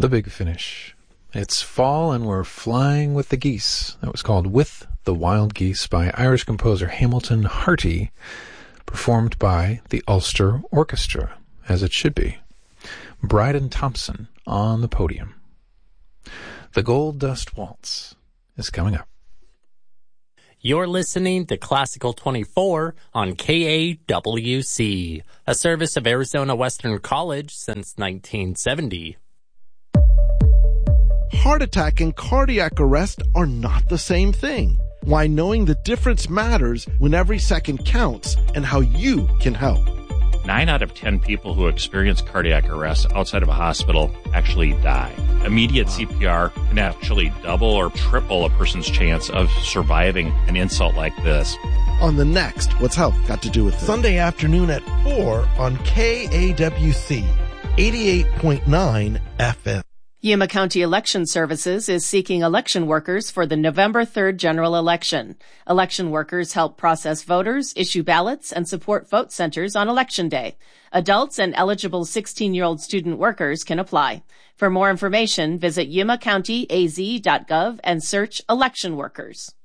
The Big Finish. It's fall and we're flying with the geese. That was called With the Wild Geese by Irish composer Hamilton Harty, performed by the Ulster Orchestra, as it should be. Bryden Thompson on the podium. The Gold Dust Waltz is coming up. You're listening to Classical 24 on KAWC, a service of Arizona Western College since 1970. Heart attack and cardiac arrest are not the same thing. Why knowing the difference matters when every second counts and how you can help. 9 out of 10 people who experience cardiac arrest outside of a hospital actually die. Immediate CPR can actually double or triple a person's chance of surviving an insult like this. On the next What's Health Got to Do with It? Sunday afternoon at 4 on KAWC 88.9 FM. Yuma County Election Services is seeking election workers for the November 3rd general election. Election workers help process voters, issue ballots, and support vote centers on Election Day. Adults and eligible 16-year-old student workers can apply. For more information, visit yumacountyaz.gov and search election workers.